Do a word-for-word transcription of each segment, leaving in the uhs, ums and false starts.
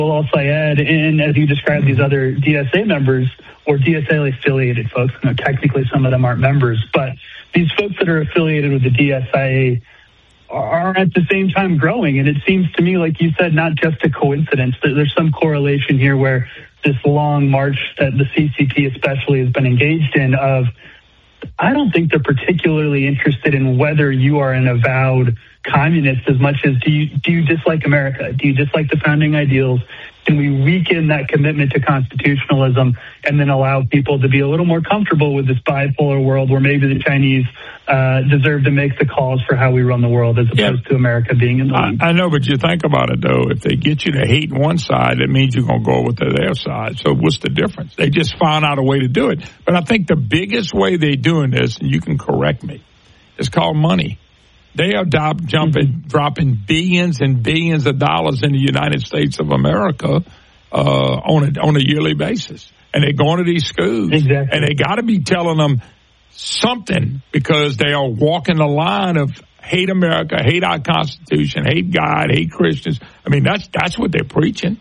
Al Sayed, and as you described, these other D S A members or D S A-affiliated folks. You know, technically, some of them aren't members, but these folks that are affiliated with the D S I A are at the same time growing. And it seems to me, like you said, not just a coincidence. There's some correlation here where this long march that the C C P especially has been engaged in of, I don't think they're particularly interested in whether you are an avowed communist as much as do you do you dislike America? Do you dislike the founding ideals? Can we weaken that commitment to constitutionalism and then allow people to be a little more comfortable with this bipolar world where maybe the Chinese uh, deserve to make the calls for how we run the world as opposed yeah. to America being in the lead? I, I know, but you think about it, though. If they get you to hate one side, it means you're going to go over to their side. So what's the difference? They just found out a way to do it. But I think the biggest way they're doing this, and you can correct me, is called money. They are do- jumping, mm-hmm. dropping billions and billions of dollars in the United States of America uh, on a on a yearly basis, and they're going to these schools, exactly. and they got to be telling them something because they are walking the line of hate America, hate our Constitution, hate God, hate Christians. I mean, that's that's what they're preaching.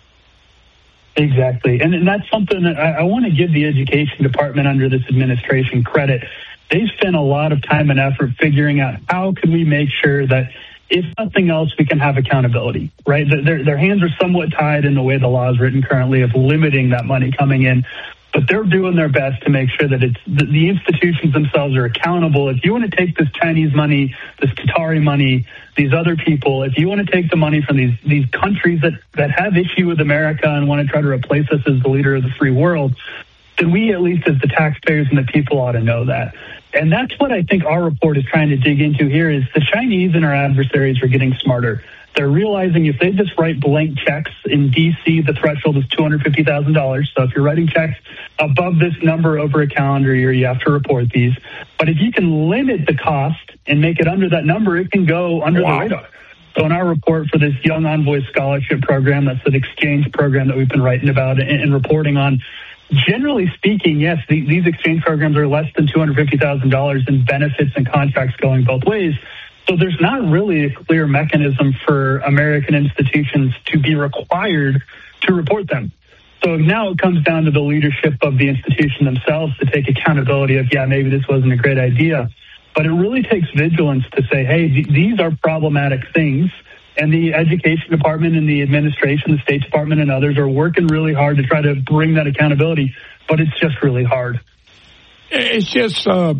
Exactly, and, and that's something that I, I want to give the education department under this administration credit. They've spent a lot of time and effort figuring out how can we make sure that, if nothing else, we can have accountability, right? Their, their hands are somewhat tied in the way the law is written currently of limiting that money coming in, but they're doing their best to make sure that it's the, the institutions themselves are accountable. If you want to take this Chinese money, this Qatari money, these other people, if you want to take the money from these, these countries that, that have issue with America and want to try to replace us as the leader of the free world, then we, at least as the taxpayers and the people, ought to know that. And that's what I think our report is trying to dig into here is the Chinese and our adversaries are getting smarter. They're realizing if they just write blank checks in D C, the threshold is two hundred fifty thousand dollars. So if you're writing checks above this number over a calendar year, you have to report these. But if you can limit the cost and make it under that number, it can go under wow. the radar. So in our report for this Young Envoy Scholarship Program, that's an exchange program that we've been writing about and, and reporting on, generally speaking, yes, the, these exchange programs are less than two hundred fifty thousand dollars in benefits and contracts going both ways. So there's not really a clear mechanism for American institutions to be required to report them. So now it comes down to the leadership of the institution themselves to take accountability of, yeah, maybe this wasn't a great idea. But it really takes vigilance to say, hey, th- these are problematic things. And the education department and the administration, the State Department and others are working really hard to try to bring that accountability, but it's just really hard. It's just uh,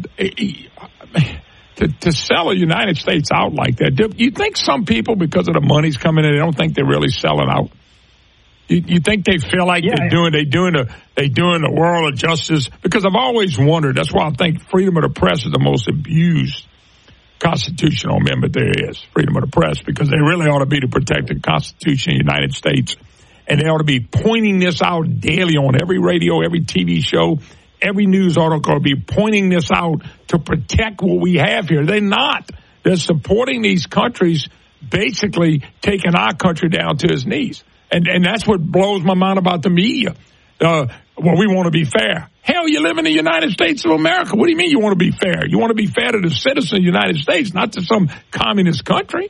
to, to sell the United States out like that. Do you think some people, because of the money's coming in, they don't think they're really selling out? You, you think they feel like yeah, they're doing they doing the they doing the world of justice? Because I've always wondered. That's why I think freedom of the press is the most abused constitutional amendment there is, freedom of the press, because they really ought to be to protect the Constitution of the United States. And they ought to be pointing this out daily on every radio, every T V show, every news article, be pointing this out to protect what we have here. They're not. They're supporting these countries, basically taking our country down to its knees. And, and that's what blows my mind about the media. Uh, well, we want to be fair. Hell, you live in the United States of America. What do you mean you want to be fair? You want to be fair to the citizens of the United States, not to some communist country.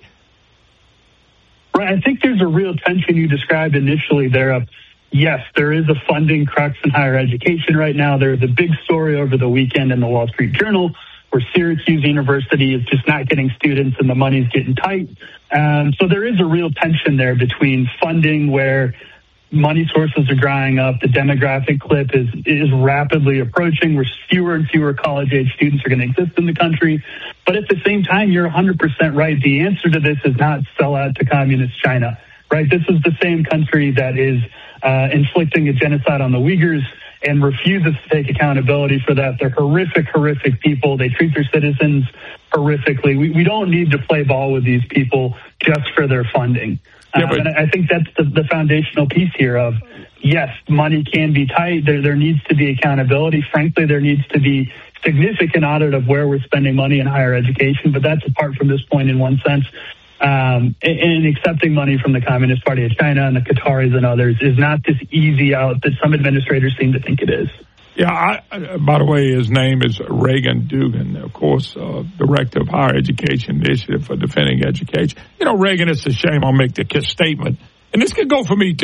Right. I think there's a real tension you described initially there of, yes, there is a funding crux in higher education right now. There's a big story over the weekend in the Wall Street Journal where Syracuse University is just not getting students and the money's getting tight. Um, so there is a real tension there between funding where money sources are drying up. The demographic cliff is is rapidly approaching where fewer and fewer college-age students are going to exist in the country. But at the same time, you're one hundred percent right. The answer to this is not sell out to communist China, right? This is the same country that is uh, inflicting a genocide on the Uyghurs and refuses to take accountability for that. They're horrific, horrific people. They treat their citizens horrifically. We, we don't need to play ball with these people just for their funding. Yeah, but, um, and I think that's the, the foundational piece here of, yes, money can be tight. There, there needs to be accountability. Frankly, there needs to be significant audit of where we're spending money in higher education, but that's apart from this point in one sense. Um, and, and accepting money from the Communist Party of China and the Qataris and others is not this easy out that some administrators seem to think it is. Yeah, I, by the way, his name is Reagan Dugan, of course, uh, Director of Higher Education Initiative for Defending Education. You know, Reagan, it's a shame I'll make the statement, and this could go for me too.